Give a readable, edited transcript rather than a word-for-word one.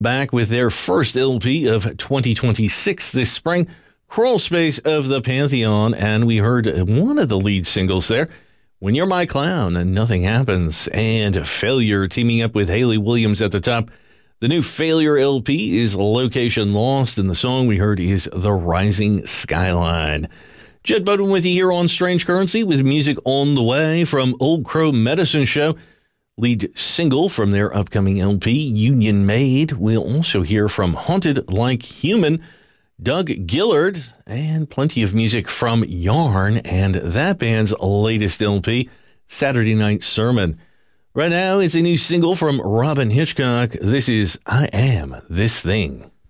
Back with their first LP of 2026 this spring, Crawl Space of the Pantheon, and we heard one of the lead singles there, When You're My Clown and Nothing Happens, and Failure teaming up with Hayley Williams at the top. The new Failure LP is Location Lost, and the song we heard is The Rising Skyline. Jed Bowden with you here on Strange Currency with music on the way from Old Crow Medicine Show. Lead single from their upcoming LP, Union Made. We'll also hear from Haunted Like Human, Doug Gillard, and plenty of music from Yarn and that band's latest LP, Saturday Night Sermon. Right now, it's a new single from Robyn Hitchcock. This is I Am This Thing.